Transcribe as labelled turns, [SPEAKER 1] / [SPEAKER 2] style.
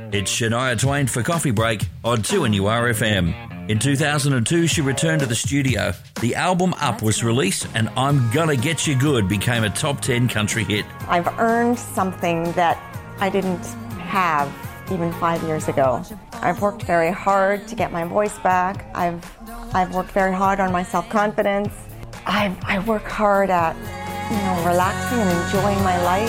[SPEAKER 1] It's Shania Twain for Coffee Break on 2NURFM. In 2002, she returned to the studio. The album Up was released, and I'm Gonna Get You Good became a top 10 country hit.
[SPEAKER 2] I've earned something that I didn't have even 5 years ago. I've worked very hard to get my voice back. I've worked very hard on my self-confidence. I work hard at, relaxing and enjoying my life.